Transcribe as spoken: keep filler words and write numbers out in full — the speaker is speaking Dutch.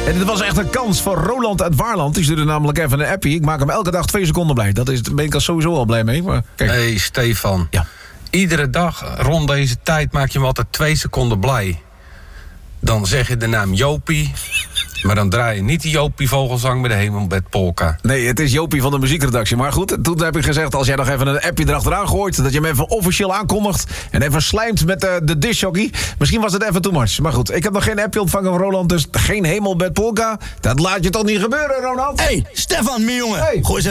En dit was echt een kans voor Roland uit Waarland. Die stuurde namelijk even een appie. Ik maak hem elke dag twee seconden blij. Dat is, daar ben ik al sowieso al blij mee. Maar kijk. Hey Stefan. Ja. Iedere dag rond deze tijd maak je me altijd twee seconden blij. Dan zeg je de naam Jopie, maar dan draai je niet die Jopie Vogelzang met de Hemelbed Polka. Nee, het is Jopie van de muziekredactie. Maar goed, toen heb ik gezegd, als jij nog even een appje erachteraan gooit, dat je hem even officieel aankondigt en even slijmt met de, de discjockey. Misschien was het even too much. Maar goed, ik heb nog geen appje ontvangen van Roland, dus geen Hemelbed Polka. Dat laat je toch niet gebeuren, Ronald? Hey, Stefan, mijn jongen. Hey. Gooi eens